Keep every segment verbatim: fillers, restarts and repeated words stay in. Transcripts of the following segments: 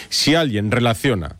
Si alguien relaciona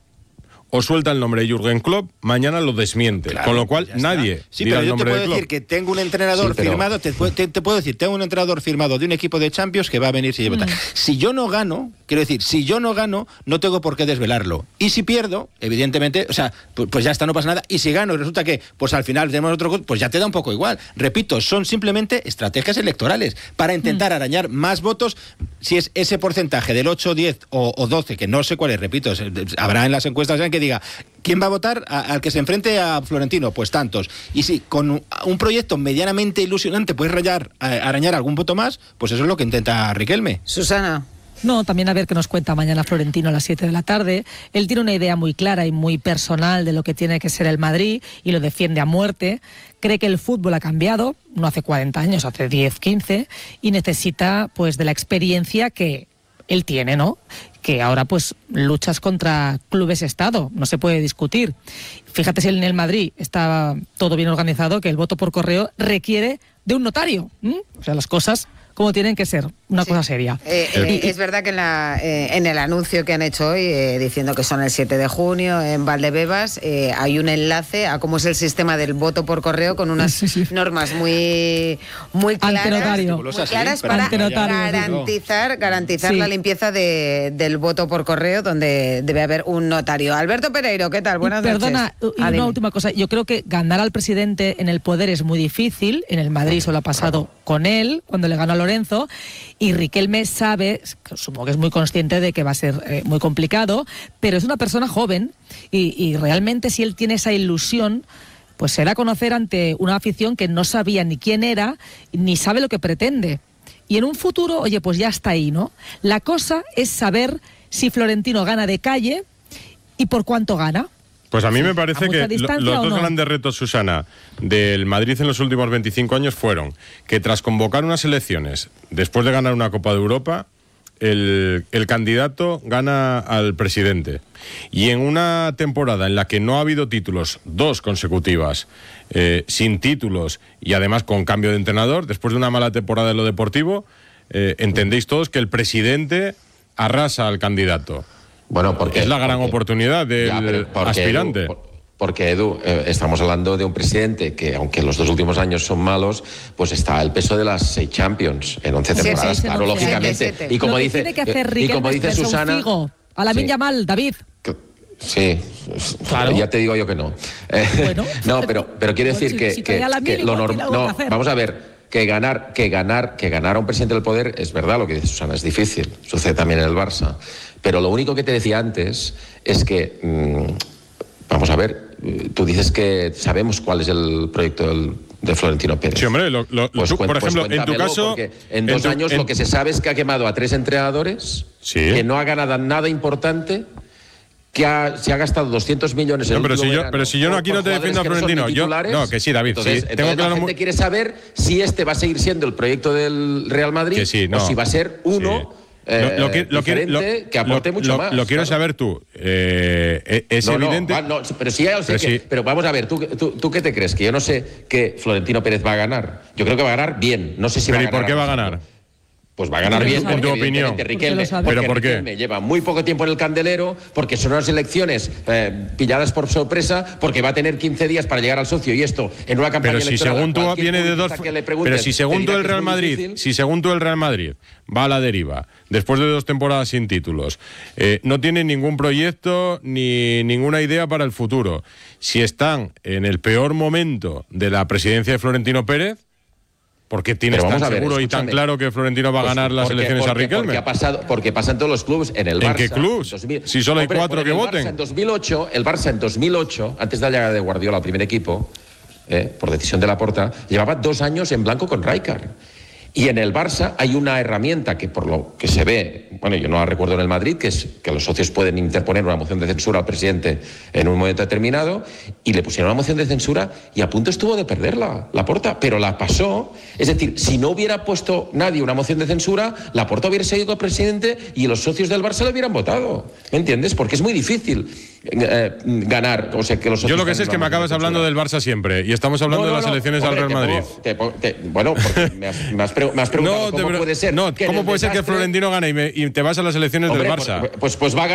o suelta el nombre de Jürgen Klopp, mañana lo desmiente. Claro, con lo cual, nadie sí, dirá pero el yo nombre te de puedo Klopp. decir que tengo un entrenador sí, pero... firmado, te, te, te puedo decir, tengo un entrenador firmado de un equipo de Champions que va a venir si lleva mm. Si yo no gano, quiero decir, si yo no gano, no tengo por qué desvelarlo. Y si pierdo, evidentemente, o sea, pues, pues ya está, no pasa nada. Y si gano, resulta que, pues al final tenemos otro, pues ya te da un poco igual. Repito, son simplemente estrategias electorales para intentar mm. arañar más votos. Si es ese porcentaje del ocho, diez o, o doce, que no sé cuál es, repito, habrá en las encuestas que diga ¿quién va a votar a, al que se enfrente a Florentino? Pues tantos. Y si con un, un proyecto medianamente ilusionante puedes rayar, a, arañar algún voto más, pues eso es lo que intenta Riquelme. Susana. No, también a ver qué nos cuenta mañana Florentino a las siete de la tarde. Él tiene una idea muy clara y muy personal de lo que tiene que ser el Madrid y lo defiende a muerte. Cree que el fútbol ha cambiado, no hace cuarenta años, hace diez, quince, y necesita pues de la experiencia que él tiene, ¿no? Que ahora pues luchas contra clubes Estado, no se puede discutir. Fíjate si en el Madrid está todo bien organizado, que el voto por correo requiere de un notario. ¿Mm? O sea, las cosas como tienen que ser, una sí. cosa seria. Eh, eh, es verdad que en, la, eh, en el anuncio que han hecho hoy, eh, diciendo que son el siete de junio en Valdebebas, eh, hay un enlace a cómo es el sistema del voto por correo con unas sí, sí. normas muy, muy claras, muy claras para garantizar, garantizar sí. la limpieza de, del voto por correo, donde debe haber un notario. Alberto Pereiro, ¿qué tal? Buenas Perdona, noches. Perdona, una última cosa. Yo creo que ganar al presidente en el poder es muy difícil. En el Madrid solo ha pasado con él, cuando le ganó a Lorenzo, y Riquelme sabe, supongo que es muy consciente de que va a ser eh, muy complicado, pero es una persona joven y, y realmente si él tiene esa ilusión, pues será conocer ante una afición que no sabía ni quién era, ni sabe lo que pretende. Y en un futuro, oye, pues ya está ahí, ¿no? La cosa es saber si Florentino gana de calle y por cuánto gana. Pues a mí me parece que lo, los dos no? grandes retos, Susana, del Madrid en los últimos veinticinco años fueron que tras convocar unas elecciones, después de ganar una Copa de Europa, el, el candidato gana al presidente. Y en una temporada en la que no ha habido títulos, dos consecutivas, eh, sin títulos y además con cambio de entrenador, después de una mala temporada en lo deportivo, eh, entendéis todos que el presidente arrasa al candidato. Bueno, porque es la gran porque, oportunidad del ya, porque, aspirante. Edu, porque, Edu, eh, estamos hablando de un presidente que, aunque los dos últimos años son malos, pues está el peso de las seis Champions en once temporadas, sí, sí, claro, lógicamente. Y como dice, y como dice Susana, a la Viña Mal, David. Sí, claro. Ya te digo yo que no. Eh, bueno, no, pero, pero quiero decir que, si que, que lo normal. No, vamos a ver. Que ganar, que ganar, que ganar a un presidente del poder es verdad lo que dice Susana, es difícil. Sucede también en el Barça. Pero lo único que te decía antes es que, mmm, vamos a ver, tú dices que sabemos cuál es el proyecto del, de Florentino Pérez. Sí, hombre, lo, lo, pues, tú, por ejemplo, pues en tu caso... En dos en tu, años en... lo que se sabe es que ha quemado a tres entrenadores, sí. que no ha ganado nada importante, que ha, se ha gastado doscientos millones en no, pero el si yo, verano, pero si yo no aquí no te defiendo a Florentino, yo no, que sí, David, entonces, sí, entonces tengo la claro gente quiere saber si este va a seguir siendo el proyecto del Real Madrid que sí, no. o si va a ser uno sí. Eh, lo, lo, que, lo, que, lo, que aporte lo, mucho lo, más. Lo quiero claro. saber tú. Eh, es no, evidente. No, no, pero sí, ya sé pero, que, sí. pero vamos a ver, ¿tú, tú, ¿tú qué te crees? Que yo no sé que Florentino Pérez va a ganar. Yo creo que va a ganar bien. No sé si pero va a ganar. ¿y por qué va a ganar? Pues va a ganar bien, en tu opinión. Riquelme, ¿Pero por qué? Riquelme lleva muy poco tiempo en el candelero, porque son unas elecciones eh, pilladas por sorpresa, porque va a tener quince días para llegar al socio y esto en una campaña pero si electoral. Según tú viene de dos, pero si según tú el Real Madrid, difícil. si según tú el Real Madrid va a la deriva después de dos temporadas sin títulos, eh, no tiene ningún proyecto ni ninguna idea para el futuro. Si están en el peor momento de la presidencia de Florentino Pérez, ¿por qué tienes tan ver, seguro escúchame. y tan claro que Florentino va a pues, ganar las porque, elecciones porque, a Riquelme? Porque, ha pasado, porque pasan todos los clubes en el Barça. ¿En qué clubs? dos mil, si solo hay hombre, cuatro que voten. Barça en dos mil ocho, el Barça en dos mil ocho, antes de la llegada de Guardiola al primer equipo, eh, por decisión de Laporta, llevaba dos años en blanco con Rijkaard. Y en el Barça hay una herramienta que por lo que se ve, bueno, yo no la recuerdo en el Madrid, que es que los socios pueden interponer una moción de censura al presidente en un momento determinado, y le pusieron una moción de censura y a punto estuvo de perderla, Laporta, pero la pasó. Es decir, si no hubiera puesto nadie una moción de censura, Laporta hubiera seguido presidente y los socios del Barça lo hubieran votado. ¿Me entiendes? Porque es muy difícil eh, ganar. O sea, que los yo lo que sé es que me acabas hablando del Barça siempre y estamos hablando no, no, de las no, elecciones hombre, al Real Madrid. Te pongo, te, te, bueno, porque me has, me has Me has preguntado no, cómo te, puede ser. No, ¿cómo puede desastre... ser que Florentino gane y, me, y te vas a las elecciones Hombre, del Barça? Pues, pues, pues va a ganar.